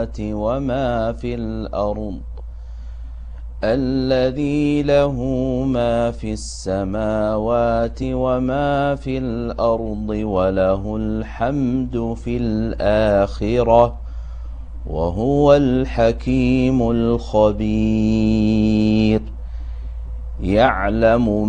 وما في الأرض الذي له ما في السماوات وما في الأرض وله الحمد في الآخرة وهو الحكيم الخبير يعلم